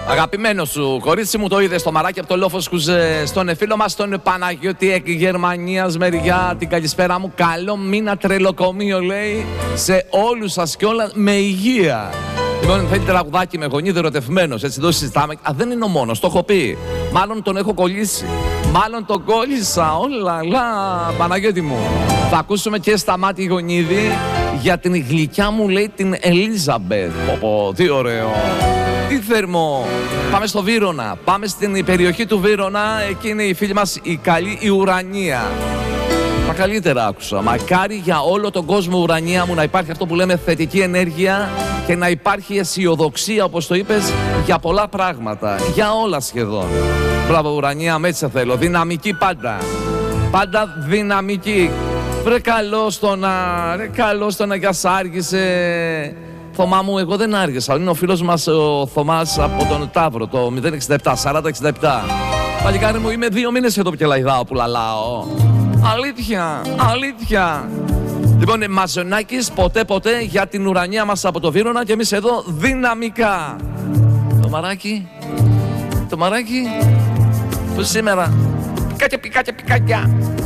Αγαπημένο σου κορίτσι μου, το είδε στο μαράκι από το Λόφοσκους στον φίλο μας τον Παναγιώτη εκ Γερμανίας μεριά. Την καλησπέρα μου, καλό μήνα τρελοκομείο λέει σε όλους σας και όλα με υγεία. Λοιπόν, θέλει τραγουδάκι με γονίδι ερωτευμένος, έτσι εδώ συζητάμε. Α, δεν είναι ο μόνος, το έχω πει. Μάλλον τον έχω κολλήσει. Μάλλον τον κόλλησα, όλα, Παναγιώτη μου. Θα ακούσουμε και Σταμάτη Γονίδι για την γλυκιά μου, λέει, την Ελίζαμπεθ. Πω, τι ωραίο. Τι θερμό. Πάμε στο Βύρωνα. Πάμε στην περιοχή του Βύρωνα. Εκεί είναι η φίλη μας η καλή η Ουρανία. Τα καλύτερα άκουσα. Μακάρι για όλο τον κόσμο, Ουρανία μου, να υπάρχει αυτό που λέμε θετική ενέργεια και να υπάρχει αισιοδοξία, όπως το είπες, για πολλά πράγματα. Για όλα σχεδόν. Μπράβο, Ουρανία, με έτσι θέλω. Δυναμική πάντα. Πάντα δυναμική. Βρε καλώς το να για σ' άργησε. Θωμά μου, εγώ δεν άργησα. Είναι ο φίλος μας ο Θωμάς από τον Ταύρο, το 067, 4067. Παλικάρι μου, είμαι 2 μήνες εδώ και λαϊδάω που λαλάω. Αλήθεια. Λοιπόν, Μαζονάκης, ποτέ για την Ουρανία μας από το Βύρωνα και εμείς εδώ δυναμικά. Το μαράκι, που σήμερα πικάκια.